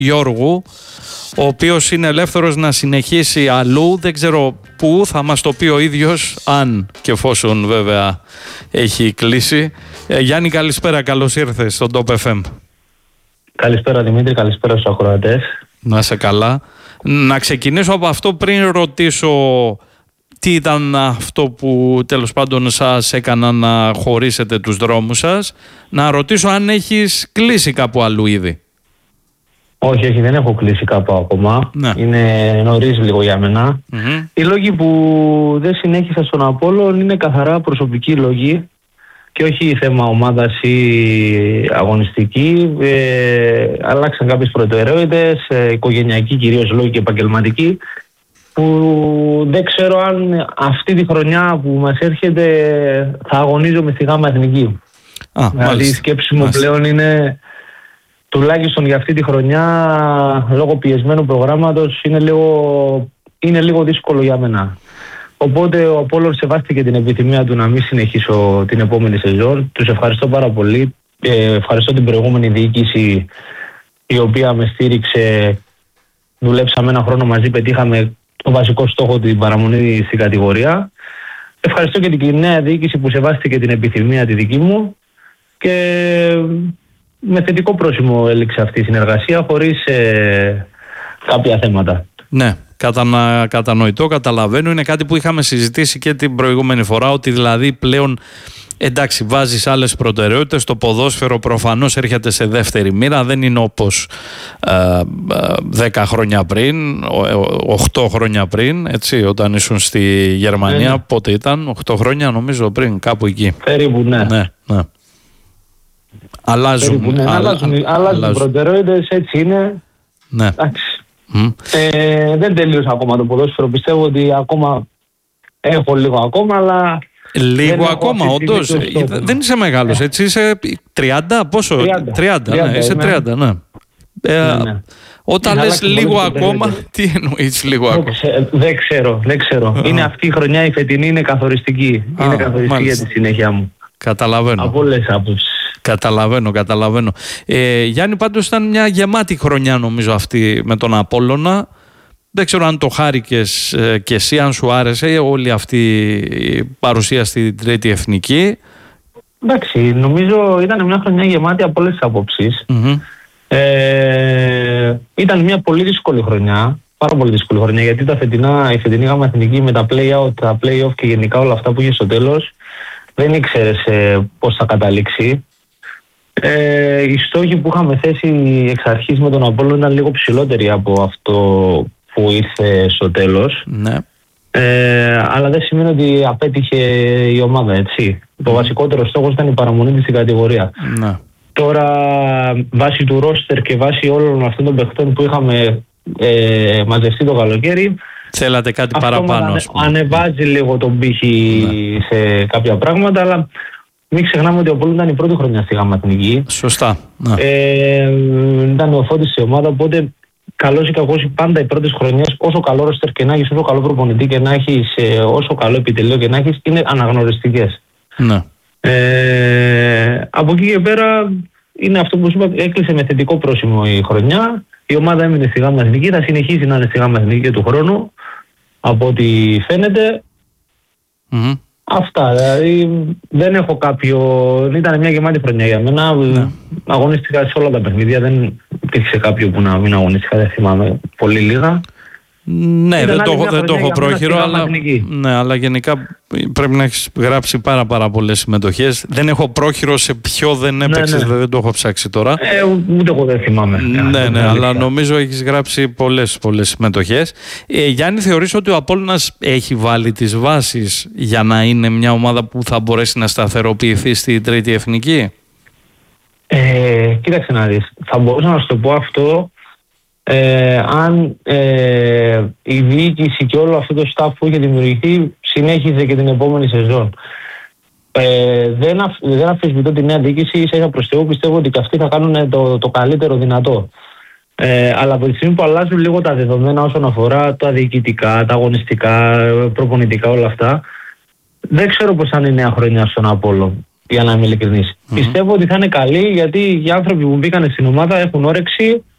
Γιώργου, ο οποίος είναι ελεύθερος να συνεχίσει αλλού, δεν ξέρω πού, θα μας το πει ο ίδιος, αν και εφόσον βέβαια έχει κλείσει. Γιάννη, καλησπέρα, καλώς ήρθες στον Top FM. Καλησπέρα Δημήτρη, καλησπέρα στους ακροατές. Να είσαι καλά. Να ξεκινήσω από αυτό πριν ρωτήσω τι ήταν αυτό που τέλος πάντων σας έκανα να χωρίσετε τους δρόμους σας. Να ρωτήσω αν έχεις κλείσει κάπου αλλού ήδη. Όχι, δεν έχω κλείσει κάπου ακόμα. Ναι. Είναι νωρίς λίγο για μένα. Οι λόγοι που δεν συνέχισα στον Απόλλων είναι καθαρά προσωπικοί λόγοι και όχι θέμα ομάδας ή αγωνιστική. Αλλάξαν κάποιες προτεραιότητες, οικογενειακοί κυρίως λόγοι και επαγγελματικοί, που δεν ξέρω αν αυτή τη χρονιά που μας έρχεται θα αγωνίζομαι στη Γάμα Εθνική. Δηλαδή η σκέψη μου πλέον είναι, τουλάχιστον για αυτή τη χρονιά, λόγω πιεσμένου προγράμματος, είναι λίγο δύσκολο για μένα. Οπότε ο Απόλλων σεβάστηκε την επιθυμία του να μην συνεχίσω την επόμενη σεζόν. Τους ευχαριστώ πάρα πολύ. Ευχαριστώ την προηγούμενη διοίκηση, η οποία με στήριξε. Δουλέψαμε ένα χρόνο μαζί, πετύχαμε το βασικό στόχο, την παραμονή στην κατηγορία. Ευχαριστώ και την νέα διοίκηση που σεβάστηκε την επιθυμία τη δική μου και με θετικό πρόσημο έληξε αυτή η συνεργασία, χωρίς κάποια θέματα. Ναι, κατανοητό, καταλαβαίνω. Είναι κάτι που είχαμε συζητήσει και την προηγούμενη φορά, ότι δηλαδή πλέον εντάξει, βάζεις άλλες προτεραιότητες. Το ποδόσφαιρο προφανώς έρχεται σε δεύτερη μοίρα. Δεν είναι όπως 10 χρόνια πριν, 8 χρόνια πριν, έτσι, όταν ήσουν στη Γερμανία. Ναι. Πότε ήταν, 8 χρόνια νομίζω πριν, κάπου εκεί. Περίπου, ναι. Ναι. Αλλάζουν οι προτεραιότητες, έτσι είναι. Ναι. Δεν τελείωσα ακόμα το ποδόσφαιρο. Πιστεύω ότι ακόμα έχω λίγο ακόμα, αλλά... Λίγο ακόμα, όντως. Δεν είσαι μεγάλος, έτσι. Είσαι 30, πόσο? 30, ναι, είσαι 30, ναι. Όταν λες λίγο ακόμα, τι εννοείς λίγο ακόμα? Δεν ξέρω. Είναι αυτή η χρονιά, η φετινή είναι καθοριστική. Είναι καθοριστική για τη συνέχεια μου. Καταλαβαίνω. Από όλες άποψεις. Καταλαβαίνω. Γιάννη, πάντως ήταν μια γεμάτη χρονιά νομίζω αυτή με τον Απόλλωνα. Δεν ξέρω αν το χάρηκες και εσύ, αν σου άρεσε όλη αυτή η παρουσία στην Τρίτη Εθνική. Εντάξει, νομίζω ήταν μια χρονιά γεμάτη από όλες τις απόψεις. Ήταν μια πολύ δύσκολη χρονιά, πάρα πολύ δύσκολη χρονιά, γιατί η φετινή Γάμα Εθνική με τα play-out, τα play-off και γενικά όλα αυτά που είχε στο τέλος, δεν ήξερες πώς θα καταλήξει. Οι στόχοι που είχαμε θέσει εξ αρχής με τον Απόλλωνα ήταν λίγο ψηλότεροι από αυτό που ήρθε στο τέλος. Ναι. Αλλά δεν σημαίνει ότι απέτυχε η ομάδα, έτσι. Το βασικότερο στόχος ήταν η παραμονή της στην κατηγορία. Ναι. Τώρα, βάσει του ρόστερ και βάσει όλων αυτών των παιχτών που είχαμε μαζευτεί το καλοκαίρι, θέλατε κάτι παραπάνω. Ανεβάζει λίγο τον πύχη σε κάποια πράγματα, αλλά μην ξεχνάμε ότι ο Απόλλων ήταν η πρώτη χρονιά στη Γάμα Εθνική. Σωστά. Ήταν ο φώτης στη ομάδα, οπότε καλός ή κακός πάντα οι πρώτες χρονιές, όσο καλό ρόστερ και να έχεις, όσο καλό προπονητή και να έχεις, όσο καλό επιτελείο και να έχεις, είναι αναγνωριστικές. Ναι. Από εκεί και πέρα είναι αυτό που σου είπα, έκλεισε με θετικό πρόσημο η χρονιά. Η ομάδα έμεινε στη Γάμα Εθνική, θα συνεχίσει να είναι στη Γάμα Εθνική και του χρόνου, από ό,τι φαίνεται. Αυτά, δηλαδή δεν έχω ήταν μια γεμάτη χρονιά για μένα. Αγωνίστηκα σε όλα τα παιχνίδια, δεν υπήρξε κάποιο που να μην αγωνίστηκα, δεν θυμάμαι, πολύ λίγα. Ναι, δεν το έχω πρόχειρο, αλλά γενικά πρέπει να έχεις γράψει πάρα πολλές συμμετοχές. Δεν έχω πρόχειρο σε ποιο δεν έπαιξες, δεν το έχω ψάξει τώρα. Ούτε εγώ δεν θυμάμαι. Ναι, αλλά νομίζω έχεις γράψει πολλές συμμετοχές. Γιάννη, θεωρείς ότι ο Απόλλωνας έχει βάλει τις βάσεις για να είναι μια ομάδα που θα μπορέσει να σταθεροποιηθεί στη Τρίτη Εθνική? Κοίταξε να δεις, θα μπορούσα να σου το πω αυτό αν η διοίκηση και όλο αυτό το staff που είχε δημιουργηθεί συνέχιζε και την επόμενη σεζόν. Δεν αμφισβητώ τη νέα διοίκηση, ίσα προς Θεού πιστεύω ότι και αυτοί θα κάνουν το καλύτερο δυνατό. Αλλά από τη στιγμή που αλλάζουν λίγο τα δεδομένα όσον αφορά τα διοικητικά, τα αγωνιστικά, προπονητικά, όλα αυτά, δεν ξέρω πώς θα είναι η νέα χρονιά στον Απόλλων, για να είμαι ειλικρινής. Πιστεύω ότι θα είναι καλή, γιατί οι άνθρωποι που μπήκαν στην ομάδα έχουν όρεξη,